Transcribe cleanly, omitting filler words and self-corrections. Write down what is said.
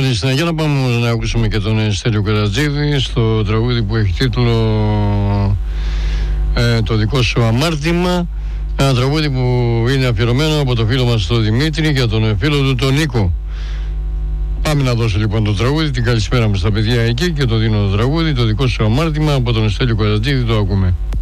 Χριστίνα. Για να πάμε όμως να ακούσουμε και τον Στέλιο Καρατζίδη στο τραγούδι που έχει τίτλο «Το δικό σου αμάρτημα». Ένα τραγούδι που είναι αφιερωμένο από το φίλο μας τον Δημήτρη και τον φίλο του τον Νίκο. Πάμε να δώσω λοιπόν το τραγούδι, την καλησπέρα μου στα παιδιά εκεί και το δίνω το τραγούδι, «Το δικό σου αμάρτημα», από τον Στέλιο Καρατζίδη. Το ακούμε.